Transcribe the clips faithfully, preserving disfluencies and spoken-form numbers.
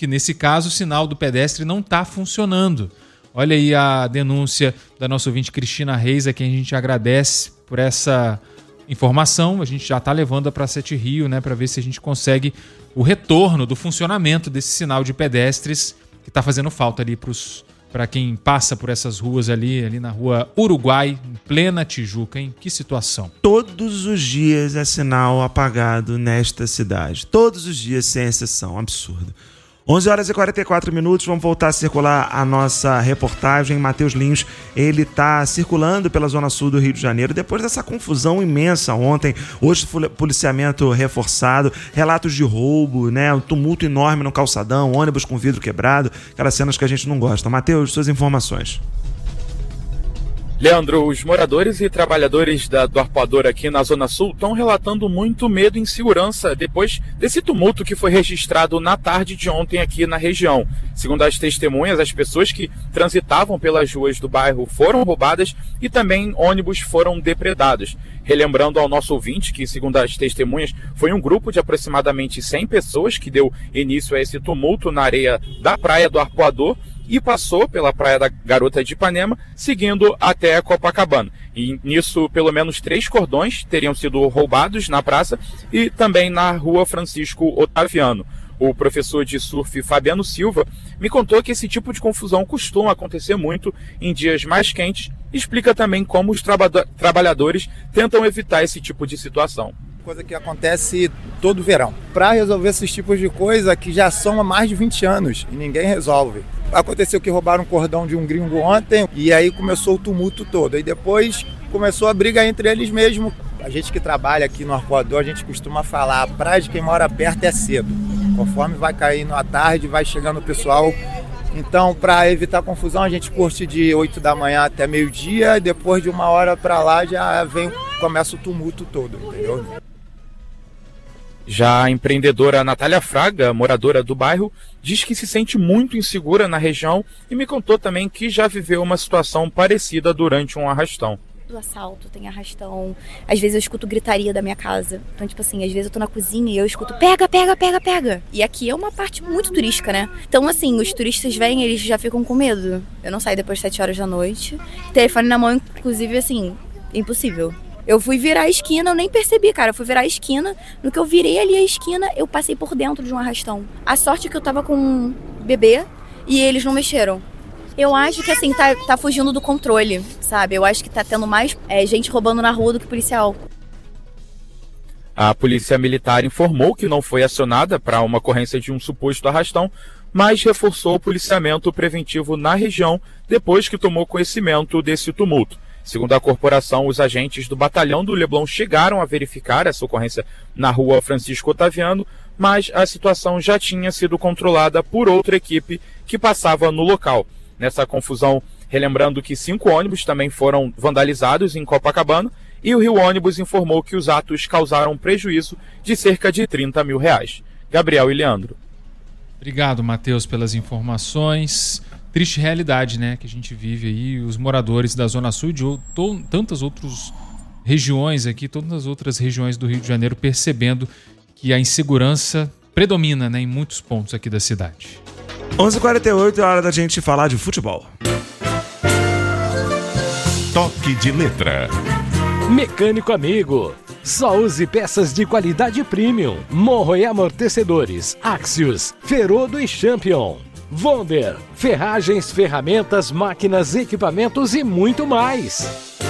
que nesse caso o sinal do pedestre não está funcionando. Olha aí a denúncia da nossa ouvinte Cristina Reis, a quem a gente agradece por essa informação. A gente já está levando para a Sete Rio, né, para ver se a gente consegue o retorno do funcionamento desse sinal de pedestres que está fazendo falta ali para quem passa por essas ruas ali, ali na rua Uruguai, em plena Tijuca, hein? Que situação. Todos os dias é sinal apagado nesta cidade. Todos os dias, sem exceção. Absurdo. onze horas e quarenta e quatro minutos, vamos voltar a circular a nossa reportagem. Matheus Lins, ele está circulando pela zona sul do Rio de Janeiro depois dessa confusão imensa ontem. Hoje, policiamento reforçado, relatos de roubo, né? Um tumulto enorme no calçadão, ônibus com vidro quebrado, aquelas cenas que a gente não gosta. Matheus, suas informações. Leandro, os moradores e trabalhadores da, do arpoador aqui na Zona Sul estão relatando muito medo e insegurança depois desse tumulto que foi registrado na tarde de ontem aqui na região. Segundo as testemunhas, as pessoas que transitavam pelas ruas do bairro foram roubadas e também ônibus foram depredados. Relembrando ao nosso ouvinte que, segundo as testemunhas, foi um grupo de aproximadamente cem pessoas que deu início a esse tumulto na areia da praia do Arpoador e passou pela Praia da Garota de Ipanema, seguindo até Copacabana. E nisso, pelo menos três cordões teriam sido roubados na praça e também na rua Francisco Otaviano. O professor de surf Fabiano Silva me contou que esse tipo de confusão costuma acontecer muito em dias mais quentes e explica também como os traba- trabalhadores tentam evitar esse tipo de situação. Coisa que acontece todo verão. Para resolver esses tipos de coisa que já são há mais de vinte anos e ninguém resolve. Aconteceu que roubaram um cordão de um gringo ontem e aí começou o tumulto todo. E depois começou a briga entre eles mesmos. A gente que trabalha aqui no Arpoador, a gente costuma falar, a praia de quem mora perto é cedo. Conforme vai caindo à tarde, vai chegando o pessoal. Então, para evitar confusão, a gente curte de oito da manhã até meio-dia. E depois de uma hora para lá, já vem, começa o tumulto todo, entendeu? Já a empreendedora Natália Fraga, moradora do bairro, diz que se sente muito insegura na região e me contou também que já viveu uma situação parecida durante um arrastão. Do assalto, tem arrastão, às vezes eu escuto gritaria da minha casa. Então, tipo assim, às vezes eu tô na cozinha e eu escuto pega, pega, pega, pega. E aqui é uma parte muito turística, né? Então, assim, os turistas vêm, eles já ficam com medo. Eu não saio depois das sete horas da noite. Telefone na mão, inclusive, assim, impossível. Eu fui virar a esquina, eu nem percebi, cara. Eu fui virar a esquina. No que eu virei ali a esquina, eu passei por dentro de um arrastão. A sorte é que eu tava com um bebê e eles não mexeram. Eu acho que, assim, tá, tá fugindo do controle, sabe? Eu acho que tá tendo mais é, gente roubando na rua do que policial. A polícia militar informou que não foi acionada para uma ocorrência de um suposto arrastão, mas reforçou o policiamento preventivo na região depois que tomou conhecimento desse tumulto. Segundo a corporação, os agentes do batalhão do Leblon chegaram a verificar essa ocorrência na rua Francisco Otaviano, mas a situação já tinha sido controlada por outra equipe que passava no local. Nessa confusão, relembrando que cinco ônibus também foram vandalizados em Copacabana e o Rio Ônibus informou que os atos causaram prejuízo de cerca de trinta mil reais. Gabriel e Leandro. Obrigado, Matheus, pelas informações. Triste realidade, né, que a gente vive aí, os moradores da Zona Sul e de to- tantas outras regiões aqui, todas as outras regiões do Rio de Janeiro, percebendo que a insegurança predomina, né, em muitos pontos aqui da cidade. onze e quarenta e oito é hora da gente falar de futebol. Toque de letra. Mecânico amigo. Só use peças de qualidade premium. Morro e amortecedores. Axios, Ferodo e Champion. Vonder, ferragens, ferramentas, máquinas, equipamentos e muito mais.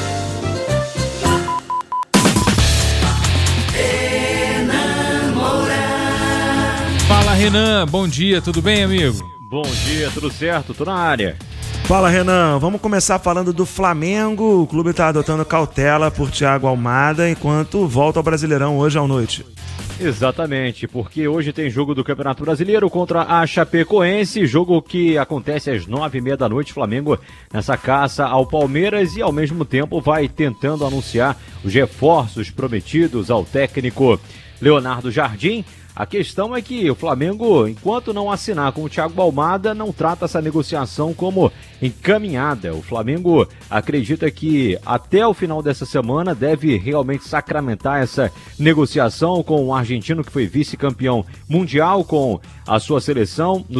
Renan Moura. Fala, Renan, bom dia, tudo bem, amigo? Bom dia, tudo certo, tô na área. Fala, Renan, vamos começar falando do Flamengo. O clube está adotando cautela por Thiago Almada enquanto volta ao Brasileirão hoje à noite. Exatamente, porque hoje tem jogo do Campeonato Brasileiro contra a Chapecoense, jogo que acontece às nove e meia da noite, Flamengo nessa caça ao Palmeiras e ao mesmo tempo vai tentando anunciar os reforços prometidos ao técnico Leonardo Jardim. A questão é que o Flamengo, enquanto não assinar com o Thiago Almada, não trata essa negociação como encaminhada. O Flamengo acredita que até o final dessa semana deve realmente sacramentar essa negociação com o argentino que foi vice-campeão mundial com a sua seleção no